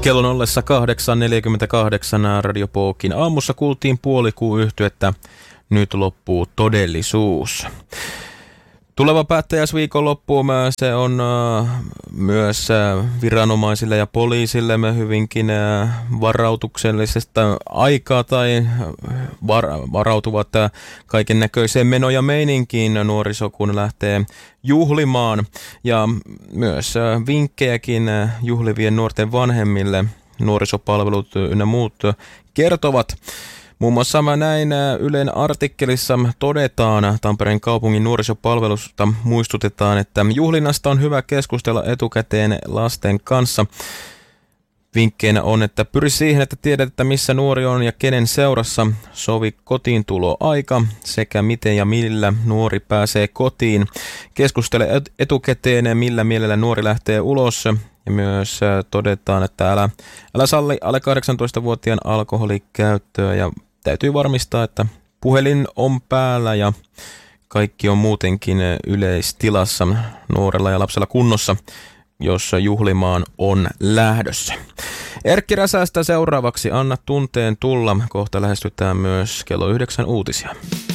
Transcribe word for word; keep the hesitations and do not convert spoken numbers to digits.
Kellon ollessa kahdeksan neljäkymmentäkahdeksan Radio Pookin aamussa kuultiin puolikuu yhtyettä Nyt loppuu todellisuus. Tuleva päättäjäisviikonloppu, se on uh, myös uh, viranomaisille ja poliisille me hyvinkin uh, varautuksellisesta aikaa tai var- varautuvat uh, kaiken näköiseen meno- ja meininkiin nuoriso, kun lähtee juhlimaan. Ja myös uh, vinkkejäkin uh, juhlivien nuorten vanhemmille nuorisopalvelut ynnä muut uh, kertovat. Muun muassa mä näin Ylen artikkelissa todetaan, Tampereen kaupungin nuorisopalvelusta muistutetaan, että juhlinnasta on hyvä keskustella etukäteen lasten kanssa. Vinkkeinä on, että pyri siihen, että tiedät, että missä nuori on ja kenen seurassa, sovi kotiintuloaika sekä miten ja millä nuori pääsee kotiin. Keskustele etukäteen, millä mielellä nuori lähtee ulos. Ja myös todetaan, että älä, älä salli alle kahdeksantoistavuotiaan alkoholikäyttöä ja täytyy varmistaa, että puhelin on päällä ja kaikki on muutenkin yleistilassa nuorella ja lapsella kunnossa, jossa juhlimaan on lähdössä. Erkki Räsästä seuraavaksi Anna tunteen tulla. Kohta lähestytään myös kello yhdeksän uutisia.